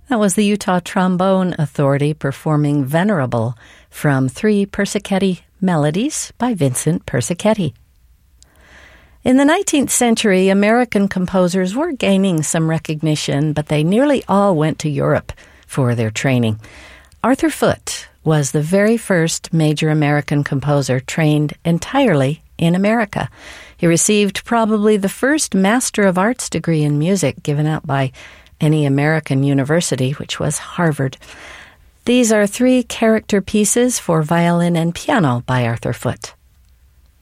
That was the Utah Trombone Authority performing Venerable from 3 Persichetti Melodies by Vincent Persichetti. In the 19th century, American composers were gaining some recognition, but they nearly all went to Europe for their training. Arthur Foote was the very first major American composer trained entirely in America. He received probably the first Master of Arts degree in music given out by any American university, which was Harvard. These are 3 character pieces for violin and piano by Arthur Foote.